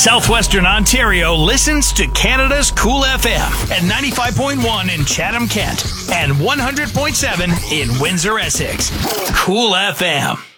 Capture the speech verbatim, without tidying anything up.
Southwestern Ontario listens to Canada's Cool F M at ninety-five point one in Chatham, Kent, and one hundred point seven in Windsor, Essex. Cool F M.